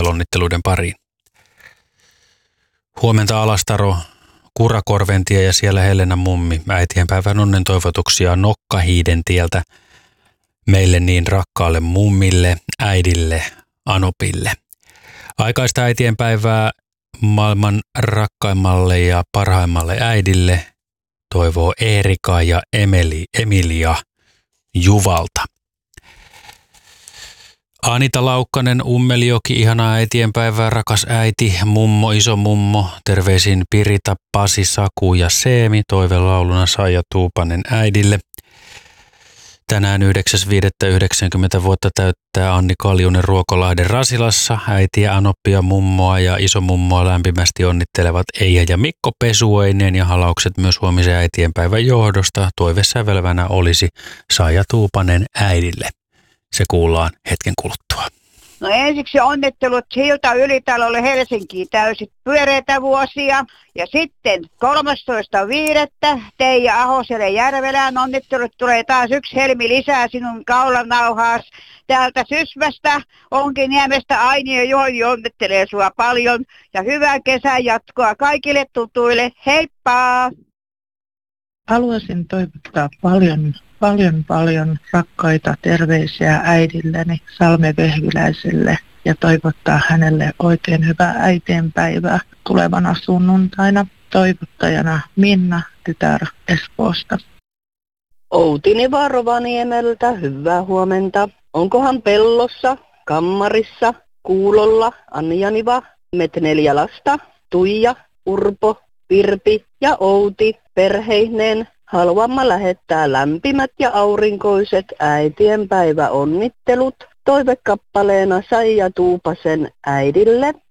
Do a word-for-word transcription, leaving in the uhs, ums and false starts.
onnitteluiden pariin. Huomenta Alastaro, Kurakorventie ja siellä Helena mummi. Äitienpäivän onnen toivotuksia Nokkahiiden tieltä meille niin rakkaalle mummille, äidille, Anopille. Aikaista äitienpäivää maailman rakkaimmalle ja parhaimmalle äidille toivoo Eerika ja Emeli, Emilia Juvalta. Anita Laukkanen, Ummeljoki, ihanaa äitienpäivää, rakas äiti, mummo, iso mummo, terveisin Pirita, Pasi, Saku ja Seemi, toivelauluna Saija Tuupanen äidille. Tänään yhdeksäs viidettä yhdeksänkymmentä vuotta täyttää Anni Kaljunen Ruokolahden Rasilassa. Äitiä, Anoppia, mummoa ja isomummoa lämpimästi onnittelevat Eija ja Mikko Pesuoinen ja halaukset myös huomisen äitienpäivän johdosta. Toivesävelvänä olisi Saija Tuupanen äidille. Se kuullaan hetken kuluttua. No ensiksi onnittelut Hilta Ylitalolle Helsinkiin täysit pyöreitä vuosia. Ja sitten kolmastoista viidettä Teija Ahoselle Järvelään onnittelut. Tulee taas yksi helmi lisää sinun kaulanauhaas. Täältä Sysmästä, Onkiniemestä Aini ja Jooni onnittelee sua paljon. Ja hyvää kesän jatkoa kaikille tutuille. Heippa! Haluaisin toivottaa paljon, paljon, paljon rakkaita terveisiä äidilleni Salme Vehviläiselle ja toivottaa hänelle oikein hyvää äitienpäivää tulevana sunnuntaina. Toivottajana Minna, tytär Espoosta. Outini Rovaniemeltä, hyvää huomenta. Onkohan pellossa, kammarissa, kuulolla, Anjaniva, met neljä lasta, Tuija, Urpo, Virpi ja Outi perheineen. Haluamme lähettää lämpimät ja aurinkoiset äitienpäiväonnittelut toivekappaleena Saija Tuupasen äidille